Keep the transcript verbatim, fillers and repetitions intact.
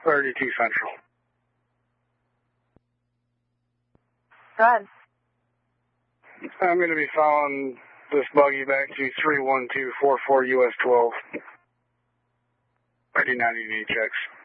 thirty-two Central. Go ahead. I'm going to be following this buggy back to three one two four four U S twelve. I do not need any checks.